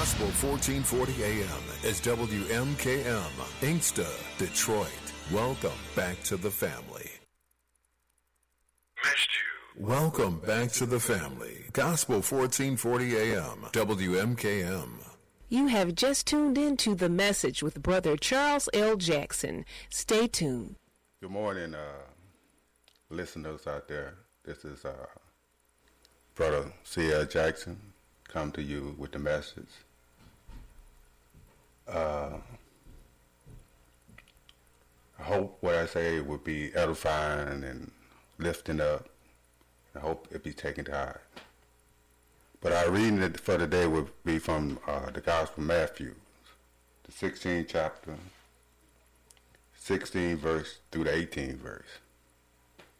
Gospel 1440 AM is WMKM, Inkster, Detroit. Welcome back to the family. Missed you. Welcome back to the family. Gospel 1440 AM, WMKM. You have just tuned into The Message with Brother Charles L. Jackson. Stay tuned. Good morning, listeners out there. This is Brother C.L. Jackson, come to you with the message. I hope what I say will be edifying and lifting up. I hope it be taken to heart. But our reading for today will be from the Gospel of Matthew, the 16th chapter, 16th verse through the 18th verse.